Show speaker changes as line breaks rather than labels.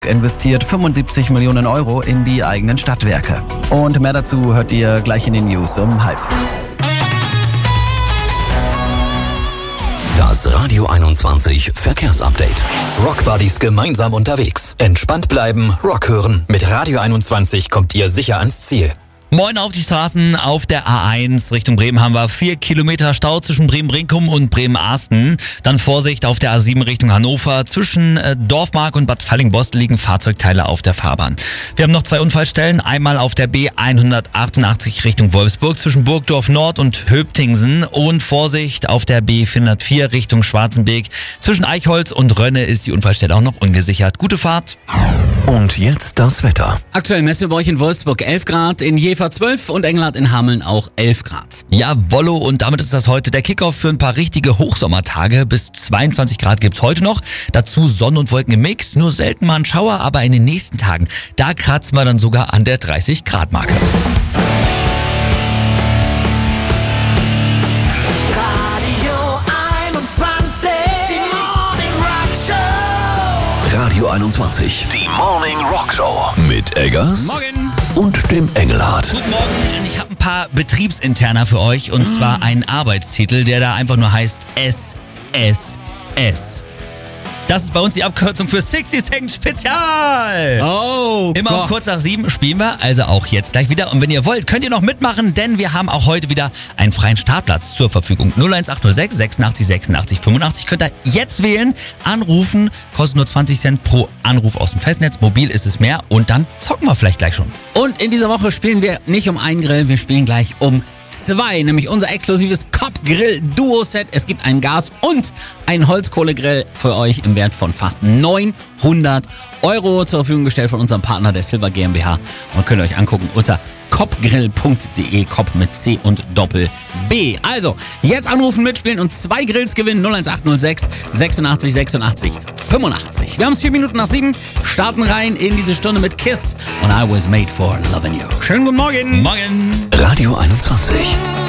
investiert 75 Millionen Euro in die eigenen Stadtwerke. Und mehr dazu hört ihr gleich in den News um 12:30.
Das Radio 21 Verkehrsupdate. Rockbuddies gemeinsam unterwegs. Entspannt bleiben, Rock hören. Mit Radio 21 kommt ihr sicher ans Ziel.
Moin auf die Straßen. Auf der A1 Richtung Bremen haben wir 4 Kilometer Stau zwischen Bremen-Brinkum und Bremen-Arsten. Dann Vorsicht auf der A7 Richtung Hannover. Zwischen Dorfmark und Bad Fallingbostel liegen Fahrzeugteile auf der Fahrbahn. Wir haben noch 2 Unfallstellen. Einmal auf der B188 Richtung Wolfsburg zwischen Burgdorf Nord und Höptingsen. Und Vorsicht auf der B404 Richtung Schwarzenbeek. Zwischen Eichholz und Rönne ist die Unfallstelle auch noch ungesichert. Gute Fahrt.
Und jetzt das Wetter.
Aktuell messen wir bei euch in Wolfsburg 11 Grad, in Jever 12 und Engelhardt in Hameln auch 11 Grad.
Jawollo, und damit ist das heute der Kickoff für ein paar richtige Hochsommertage. Bis 22 Grad gibt's heute noch. Dazu Sonne und Wolken im Mix, nur selten mal ein Schauer, aber in den nächsten Tagen, da kratzen wir dann sogar an der 30 Grad Marke.
Radio 21, die Morning Rock Show. Mit Eggers.
Morgen.
Und dem Engelhardt.
Guten Morgen, ich habe ein paar Betriebsinterner für euch, und zwar einen Arbeitstitel, der da einfach nur heißt SSS. Das ist bei uns die Abkürzung für 60 Second Spezial.
Oh,
Immer um kurz nach 7 spielen wir, also auch jetzt gleich wieder. Und wenn ihr wollt, könnt ihr noch mitmachen, denn wir haben auch heute wieder einen freien Startplatz zur Verfügung. 01806 86 86 85 könnt ihr jetzt wählen, anrufen, kostet nur 20 Cent pro Anruf aus dem Festnetz. Mobil ist es mehr, und dann zocken wir vielleicht gleich schon.
Und in dieser Woche spielen wir nicht um einen Grill, wir spielen gleich um 2, nämlich unser exklusives Kopp-Grill-Duo-Set. Es gibt einen Gas- und einen Holzkohlegrill für euch im Wert von fast 900 Euro zur Verfügung gestellt von unserem Partner der Silver GmbH, und könnt ihr euch angucken unter koppgrill.de, Kopp mit C und Doppel-B. Also, jetzt anrufen, mitspielen und 2 Grills gewinnen. 01806 86 86 85. Wir haben es 4 Minuten nach 7, starten rein in diese Stunde mit Kiss und I Was Made for Loving You. Schönen guten Morgen.
Morgen.
Radio 21.